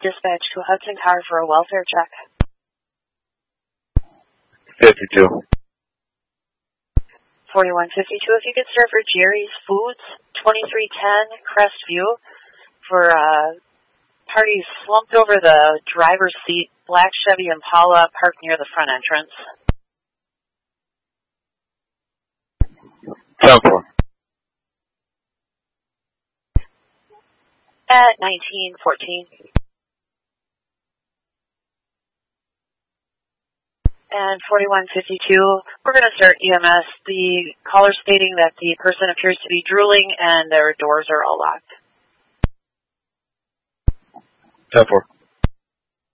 dispatch to Hudson Car for a welfare check. 52. 4152, if you could serve for Jerry's Foods, 2310 Crestview, for parties slumped over the driver's seat, black Chevy Impala parked near the front entrance. 10-4. At 1914. And 4152, we're going to start EMS. The caller stating that the person appears to be drooling and their doors are all locked. 10-4.